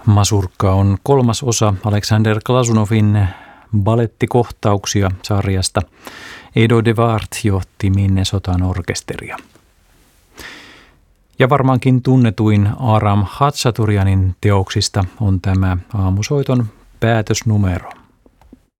Masurka on 3. osa Alexander Glazunovin balettikohtauksia sarjasta. Edo de Waard johti Minnesotan orkesteria. Ja varmaankin tunnetuin Aram Hatsaturianin teoksista on tämä aamusoiton päätösnumero.